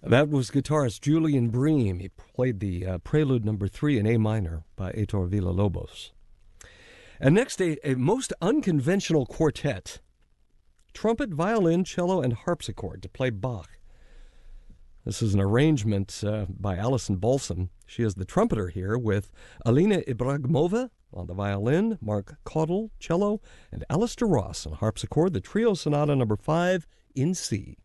That was guitarist Julian Bream. He played the Prelude No. 3 in A minor by Heitor Villa-Lobos. And next, a most unconventional quartet. Trumpet, violin, cello, and harpsichord to play Bach. This is an arrangement by Alison Balsam. She is the trumpeter here with Alina Ibragimova on the violin, Mark Caudle, cello, and Alistair Ross on harpsichord, the Trio Sonata No. 5 in C.